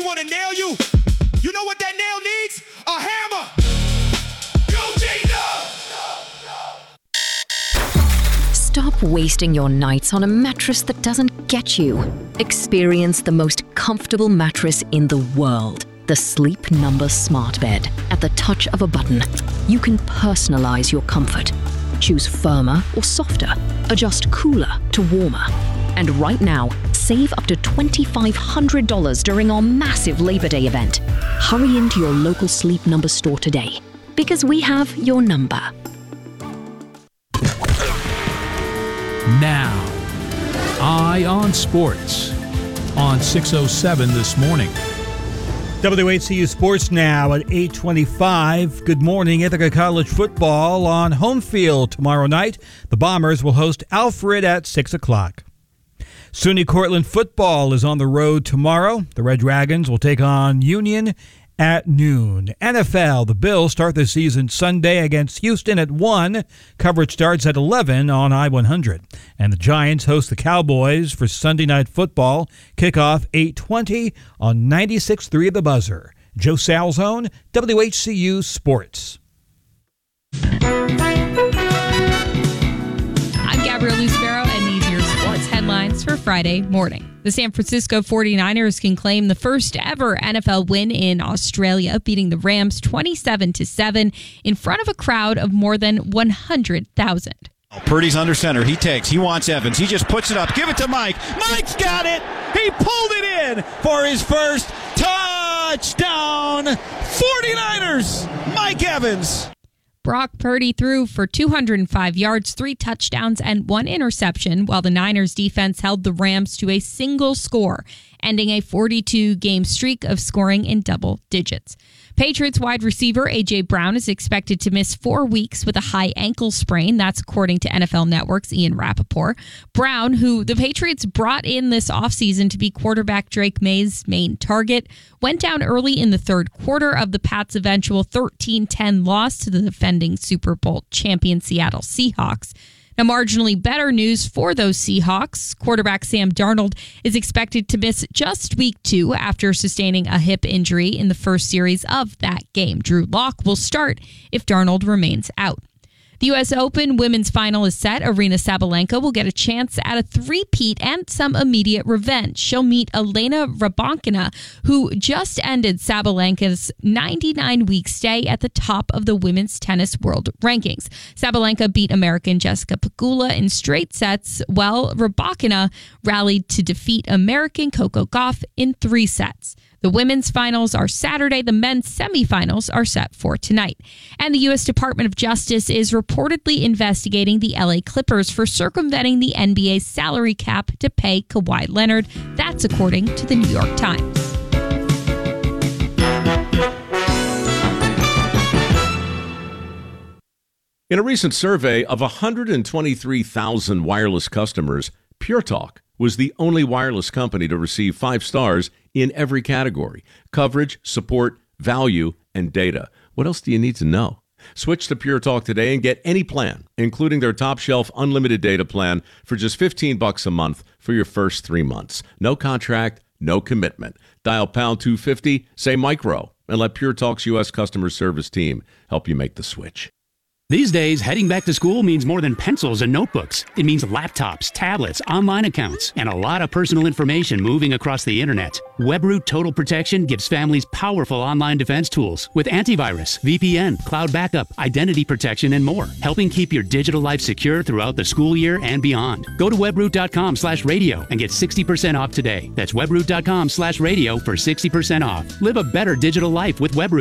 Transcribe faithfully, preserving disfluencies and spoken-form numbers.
want to nail you? You know what that nail needs? A hammer. Eugene, no! Stop wasting your nights on a mattress that doesn't get you. Experience the most comfortable mattress in the world. The Sleep Number Smart Bed. At the touch of a button, you can personalize your comfort. Choose firmer or softer. Adjust cooler to warmer. And right now, save up to two thousand five hundred dollars during our massive Labor Day event. Hurry into your local Sleep Number store today, because we have your number. Now, Eye on Sports on six oh seven this morning. W H C U Sports Now at eight twenty-five. Good morning. Ithaca College football on home field tomorrow night. The Bombers will host Alfred at six o'clock. SUNY Cortland football is on the road tomorrow. The Red Dragons will take on Union at noon. N F L, the Bills start the season Sunday against Houston at one. Coverage starts at eleven on I one hundred. And the Giants host the Cowboys for Sunday Night Football. Kickoff eight twenty on ninety-six point three The Buzzer. Joe Salzone, W H C U Sports. I'm Gabrielle Lucero, and these are your sports headlines for Friday morning. The San Francisco forty-niners can claim the first ever N F L win in Australia, beating the Rams twenty-seven to seven in front of a crowd of more than one hundred thousand. Purdy's under center. He takes. He wants Evans. He just puts it up. Give it to Mike. Mike's got it. He pulled it in for his first touchdown. forty-niners. Mike Evans. Brock Purdy threw for two hundred five yards, three touchdowns, and one interception, while the Niners defense held the Rams to a single score, ending a forty-two game streak of scoring in double digits. Patriots wide receiver A J. Brown is expected to miss four weeks with a high ankle sprain. That's according to N F L Network's Ian Rappaport. Brown, who the Patriots brought in this offseason to be quarterback Drake May's main target, went down early in the third quarter of the Pats' eventual thirteen ten loss to the defending Super Bowl champion Seattle Seahawks. Now, marginally better news for those Seahawks. Quarterback Sam Darnold is expected to miss just week two after sustaining a hip injury in the first series of that game. Drew Lock will start if Darnold remains out. The U S Open women's final is set. Aryna Sabalenka will get a chance at a three-peat and some immediate revenge. She'll meet Elena Rybakina, who just ended Sabalenka's ninety-nine week stay at the top of the women's tennis world rankings. Sabalenka beat American Jessica Pegula in straight sets, while Rybakina rallied to defeat American Coco Gauff in three sets. The women's finals are Saturday. The men's semifinals are set for tonight. And the U S Department of Justice is reportedly investigating the L A Clippers for circumventing the N B A's salary cap to pay Kawhi Leonard. That's according to the New York Times. In a recent survey of one hundred twenty-three thousand wireless customers, Pure Talk was the only wireless company to receive five stars in every category: coverage, support, value, and data. What else do you need to know? Switch to Pure Talk today and get any plan, including their top shelf unlimited data plan, for just fifteen bucks a month for your first three months. No contract, no commitment. Dial pound two fifty, say micro, and let Pure Talk's U S customer service team help you make the switch. These days, heading back to school means more than pencils and notebooks. It means laptops, tablets, online accounts, and a lot of personal information moving across the internet. Webroot Total Protection gives families powerful online defense tools with antivirus, V P N, cloud backup, identity protection, and more, helping keep your digital life secure throughout the school year and beyond. Go to webroot.com slash radio and get sixty percent off today. That's webroot.com slash radio for sixty percent off. Live a better digital life with Webroot.